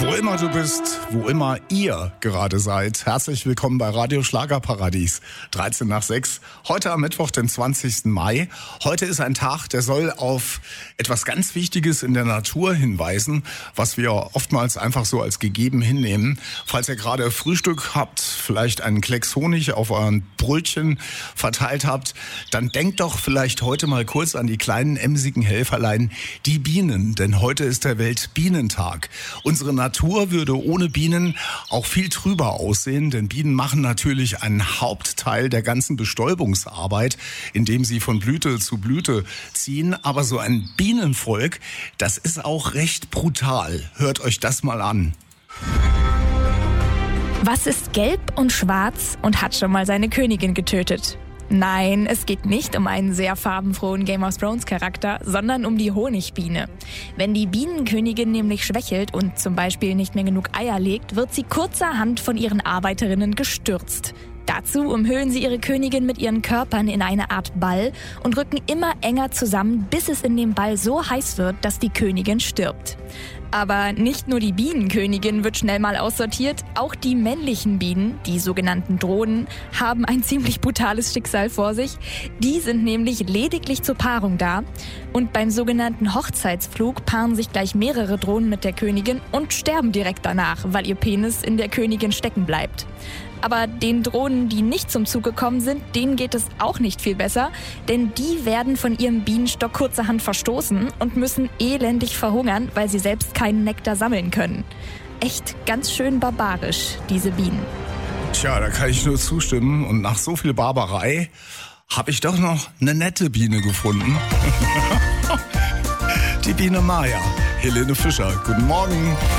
Wo immer du bist, wo immer ihr gerade seid, herzlich willkommen bei Radio Schlagerparadies, 13 nach 6. Heute am Mittwoch, den 20. Mai. Heute ist ein Tag, der soll auf etwas ganz Wichtiges in der Natur hinweisen, was wir oftmals einfach so als gegeben hinnehmen. Falls ihr gerade Frühstück habt, vielleicht einen Klecks Honig auf euren Brötchen verteilt habt, dann denkt doch vielleicht heute mal kurz an die kleinen emsigen Helferlein, die Bienen. Denn heute ist der Weltbienentag. Unsere Natur würde ohne Bienen auch viel trüber aussehen, denn Bienen machen natürlich einen Hauptteil der ganzen Bestäubungsarbeit, indem sie von Blüte zu Blüte ziehen. Aber so ein Bienenvolk, das ist auch recht brutal. Hört euch das mal an. Was ist gelb und schwarz und hat schon mal seine Königin getötet? Nein, es geht nicht um einen sehr farbenfrohen Game of Thrones Charakter, sondern um die Honigbiene. Wenn die Bienenkönigin nämlich schwächelt und zum Beispiel nicht mehr genug Eier legt, wird sie kurzerhand von ihren Arbeiterinnen gestürzt. Dazu umhüllen sie ihre Königin mit ihren Körpern in eine Art Ball und rücken immer enger zusammen, bis es in dem Ball so heiß wird, dass die Königin stirbt. Aber nicht nur die Bienenkönigin wird schnell mal aussortiert, auch die männlichen Bienen, die sogenannten Drohnen, haben ein ziemlich brutales Schicksal vor sich. Die sind nämlich lediglich zur Paarung da. Und beim sogenannten Hochzeitsflug paaren sich gleich mehrere Drohnen mit der Königin und sterben direkt danach, weil ihr Penis in der Königin stecken bleibt. Aber den Drohnen, die nicht zum Zug gekommen sind, denen geht es auch nicht viel besser, denn die werden von ihrem Bienenstock kurzerhand verstoßen und müssen elendig verhungern, weil sie selbst keinen Nektar sammeln können. Echt ganz schön barbarisch, diese Bienen. Tja, da kann ich nur zustimmen. Und nach so viel Barbarei habe ich doch noch eine nette Biene gefunden. Die Biene Maya. Helene Fischer, guten Morgen.